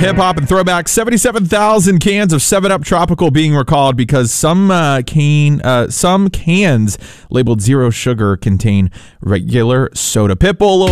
hip hop and throwback. 77,000 cans of 7-Up Tropical being recalled because some cans labeled zero sugar contain regular soda. Pitbull.